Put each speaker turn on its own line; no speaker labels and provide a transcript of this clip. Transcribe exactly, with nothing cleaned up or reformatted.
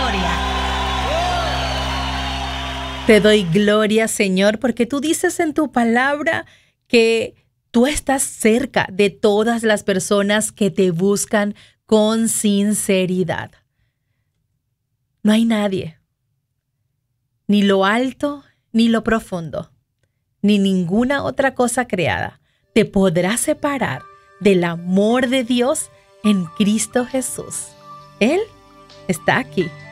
gloria.
Te doy gloria, Señor, porque tú dices en tu palabra que tú estás cerca de todas las personas que te buscan con sinceridad. No hay nadie, ni lo alto, ni lo profundo, ni ninguna otra cosa creada te podrá separar del amor de Dios en Cristo Jesús. Él está aquí